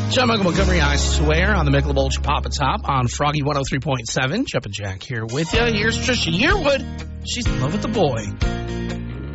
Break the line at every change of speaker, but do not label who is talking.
John Michael Montgomery, I swear, on the Michelob Ultra Papa Top on Froggy 103.7. Chip and Jack here with you. Here's Trisha Yearwood. She's in love with the boy.